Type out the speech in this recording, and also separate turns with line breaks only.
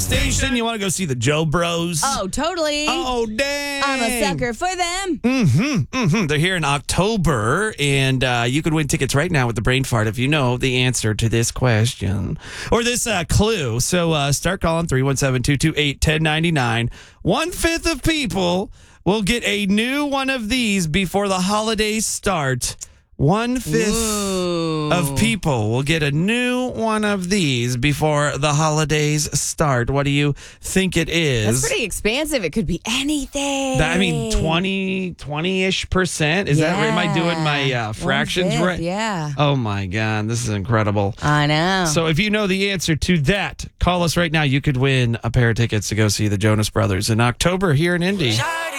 station. You want to go see the Joe Bros?
Oh, totally.
Oh, dang.
I'm a sucker for them.
They're here in October, and you could win tickets right now with the brain fart if you know the answer to this question or this clue. So start calling 317-228-1099. 1/5 of people will get a new one of these before the holidays start. 1/5 of people will get a new one of these before the holidays start. What do you think it is?
That's pretty expansive. It could be anything.
20-ish percent. Is that right? Am I doing my fractions
1/5,
right?
Yeah.
Oh my God, this is incredible.
I know.
So if you know the answer to that, call us right now. You could win a pair of tickets to go see the Jonas Brothers in October here in Indy.